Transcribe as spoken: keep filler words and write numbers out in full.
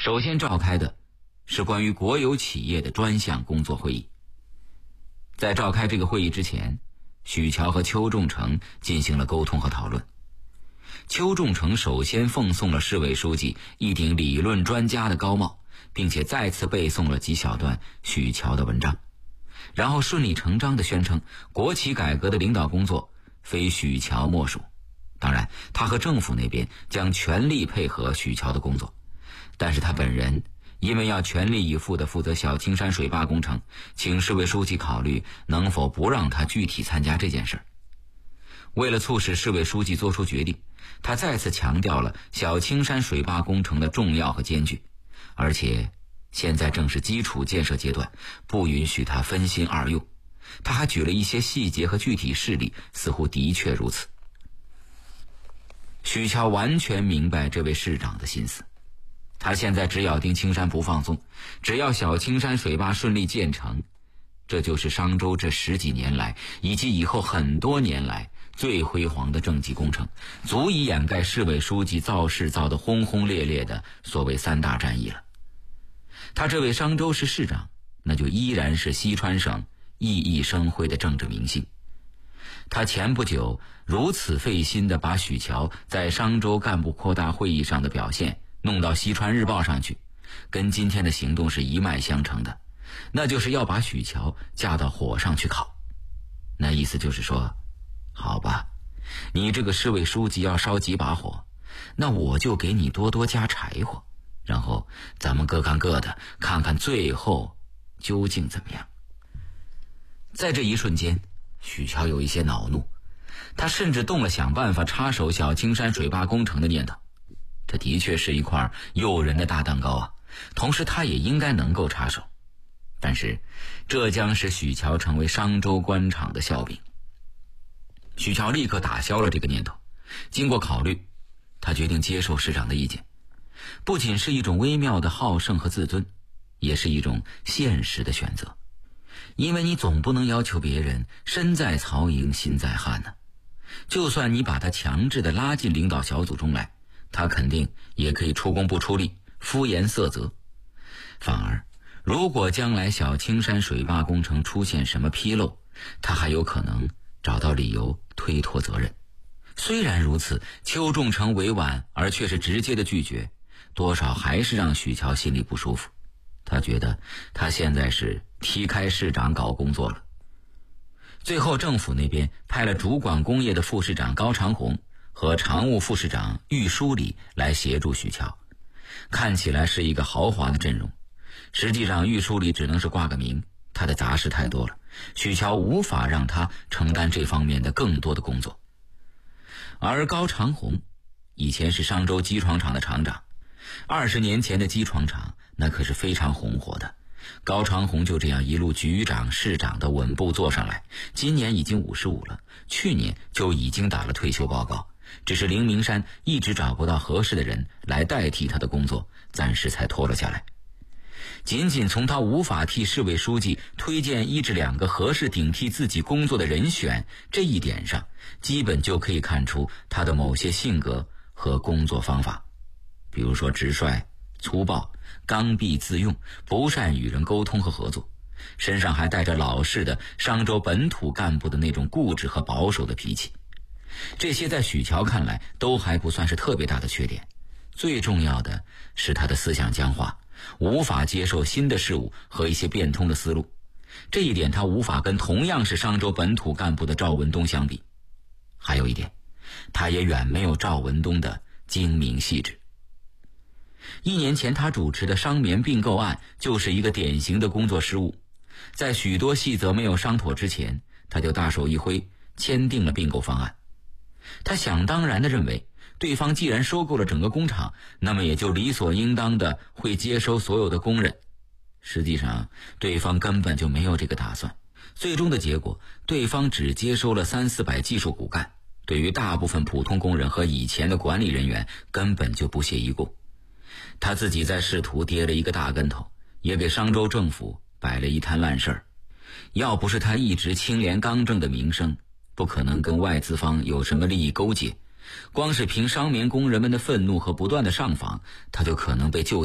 首先召开的是关于国有企业的专项工作会议。在召开这个会议之前，许乔和邱仲成进行了沟通和讨论。邱仲成首先奉送了市委书记一顶理论专家的高帽，并且再次背诵了几小段许乔的文章，然后顺理成章地宣称国企改革的领导工作非许乔莫属。当然，他和政府那边将全力配合许乔的工作，但是他本人因为要全力以赴地负责小青山水坝工程，请市委书记考虑能否不让他具体参加这件事。为了促使市委书记做出决定，他再次强调了小青山水坝工程的重要和艰巨，而且现在正是基础建设阶段，不允许他分心二用。他还举了一些细节和具体事例，似乎的确如此。许乔完全明白这位市长的心思，他现在只咬定青山不放松，只要小青山水坝顺利建成，这就是商州这十几年来以及以后很多年来最辉煌的政绩工程，足以掩盖市委书记造势造得轰轰烈烈的所谓三大战役了。他这位商州市市长，那就依然是西川省熠熠生辉的政治明星。他前不久如此费心地把许乔在商州干部扩大会议上的表现弄到西川日报上去，跟今天的行动是一脉相承的，那就是要把许乔架到火上去烤。那意思就是说，好吧，你这个市委书记要烧几把火，那我就给你多多加柴火，然后咱们各干各的，看看最后究竟怎么样。在这一瞬间，许乔有一些恼怒，他甚至动了想办法插手小青山水坝工程的念头。这的确是一块诱人的大蛋糕啊，同时他也应该能够插手，但是这将使许乔成为商州官场的笑柄。许乔立刻打消了这个念头，经过考虑，他决定接受市长的意见，不仅是一种微妙的好胜和自尊，也是一种现实的选择。因为你总不能要求别人身在曹营心在汉呢、啊，就算你把他强制地拉进领导小组中来，他肯定也可以出工不出力，敷衍塞责。反而如果将来小青山水坝工程出现什么纰漏，他还有可能找到理由推脱责任。虽然如此，邱仲成委婉而却是直接的拒绝，多少还是让许乔心里不舒服。他觉得他现在是踢开市长搞工作了。最后政府那边派了主管工业的副市长高长红和常务副市长郁书礼来协助许乔，看起来是一个豪华的阵容。实际上郁书礼只能是挂个名，他的杂事太多了，许乔无法让他承担这方面的更多的工作。而高长红以前是商州机床厂的厂长，二十年前的机床厂那可是非常红火的，高长红就这样一路局长市长的稳步做上来，今年已经五十五了，去年就已经打了退休报告，只是灵明山一直找不到合适的人来代替他的工作，暂时才拖了下来。仅仅从他无法替市委书记推荐一至两个合适顶替自己工作的人选这一点上，基本就可以看出他的某些性格和工作方法，比如说直率、粗暴、刚愎自用，不善与人沟通和合作，身上还带着老式的商州本土干部的那种固执和保守的脾气。这些在许乔看来都还不算是特别大的缺点，最重要的是他的思想僵化，无法接受新的事物和一些变通的思路，这一点他无法跟同样是商州本土干部的赵文东相比。还有一点，他也远没有赵文东的精明细致。一年前他主持的商棉并购案就是一个典型的工作失误，在许多细则没有商妥之前，他就大手一挥签订了并购方案。他想当然地认为，对方既然收购了整个工厂，那么也就理所应当的会接收所有的工人。实际上对方根本就没有这个打算，最终的结果，对方只接收了三四百技术骨干，对于大部分普通工人和以前的管理人员根本就不屑一顾。他自己在仕途跌了一个大跟头，也给商州政府摆了一摊烂事儿。要不是他一直清廉刚正的名声，不可能跟外资方有什么利益勾结，光是凭商棉工人们的愤怒和不断的上访，他就可能被就